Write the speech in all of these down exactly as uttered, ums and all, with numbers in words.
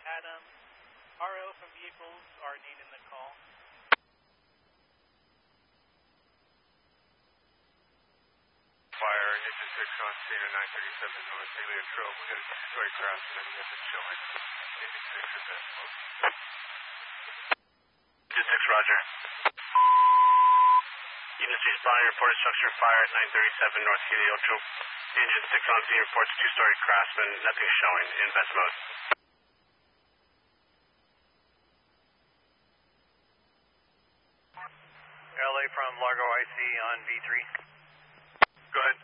Adam. R O from vehicles are named in the call. Fire, engine six on Cedar nine thirty-seven North Heliotrope. We got a two-story Craftsman engine showing. Engine six at that point. Engine six, roger. Unit six Bonnie reported structure fire at nine thirty-seven North Heliotrope. Engine six on scene reports two-story Craftsman. Nothing showing. Invest mode. L A from Largo I C on V three. Go ahead.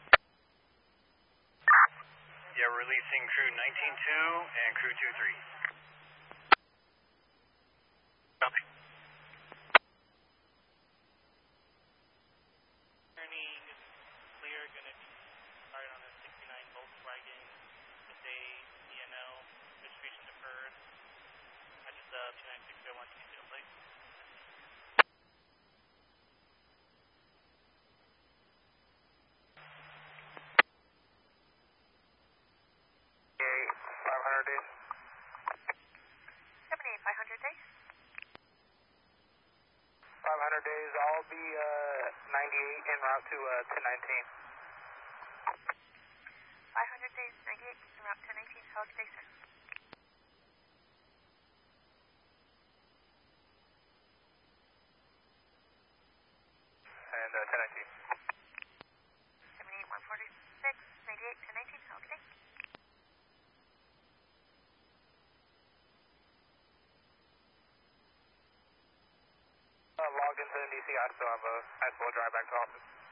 Yeah, releasing crew nineteen two and crew two three. Copy. Turning clear, going to be started on a sixty-nine Volkswagen with a D N L registration deferred. Matches the two nine six zero one two zero plate. five hundred days. seventy-eight, five hundred days. five hundred days. I'll be uh, ninety-eight en route to uh, ten nineteen. five hundred days, ninety-eight, en route ten nineteen. How today, sir? And uh, ten nineteen. seventy-eight, one forty-six, ninety-eight, ten nineteen. How today? Uh, logged into N D C. I still have a, I still drive back to office.